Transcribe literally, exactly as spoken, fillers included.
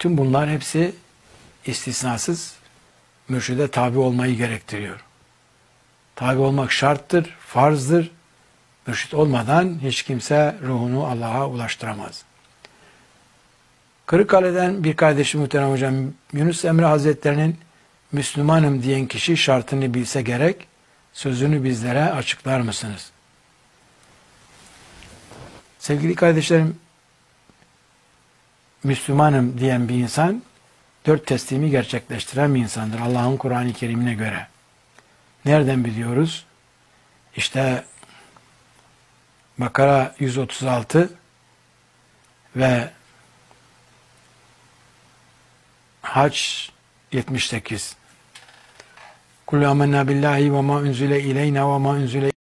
Bütün bunlar hepsi istisnasız mürşide tabi olmayı gerektiriyor. Tabi olmak şarttır, farzdır. Mürşit olmadan hiç kimse ruhunu Allah'a ulaştıramaz. Kırıkkale'den bir kardeşim muhterem hocam, Yunus Emre Hazretleri'nin Müslümanım diyen kişi şartını bilse gerek, sözünü bizlere açıklar mısınız? Sevgili kardeşlerim, Müslümanım diyen bir insan, dört teslimi gerçekleştiren bir insandır Allah'ın Kur'an-ı Kerim'ine göre. Nereden biliyoruz? İşte Bakara yüz otuz altı ve Hac yetmiş sekiz. Kullu amennâ billahi ve ma unzile ileyna ve ma unzile